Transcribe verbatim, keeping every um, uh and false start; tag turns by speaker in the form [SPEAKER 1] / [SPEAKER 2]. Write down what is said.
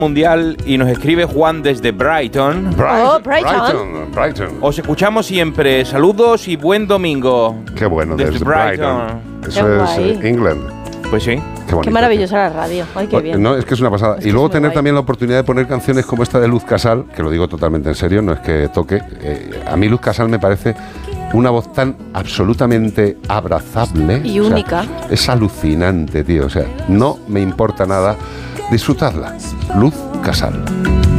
[SPEAKER 1] Mundial y nos escribe Juan desde Brighton.
[SPEAKER 2] Brighton,
[SPEAKER 3] Oh, Brighton.
[SPEAKER 2] Brighton, Brighton.
[SPEAKER 1] Os escuchamos siempre. Saludos y buen domingo.
[SPEAKER 2] Qué bueno,
[SPEAKER 1] desde,
[SPEAKER 2] desde
[SPEAKER 1] Brighton.
[SPEAKER 2] Brighton. Eso
[SPEAKER 3] Qué
[SPEAKER 2] es
[SPEAKER 3] guay.
[SPEAKER 2] eh, England.
[SPEAKER 1] Pues sí.
[SPEAKER 2] Qué, bonito,
[SPEAKER 3] Qué maravillosa la radio. Ay, qué bien.
[SPEAKER 2] No, es que es una pasada.
[SPEAKER 3] Es
[SPEAKER 2] y
[SPEAKER 3] que
[SPEAKER 2] luego
[SPEAKER 3] es muy
[SPEAKER 2] tener
[SPEAKER 3] guay.
[SPEAKER 2] también la oportunidad de poner canciones como esta de Luz Casal, que lo digo totalmente en serio, no es que toque. Eh, a mí Luz Casal me parece una voz tan absolutamente abrazable.
[SPEAKER 3] Y
[SPEAKER 2] o sea,
[SPEAKER 3] única.
[SPEAKER 2] es alucinante, tío. O sea, no me importa nada disfrutarla. Luz Casal.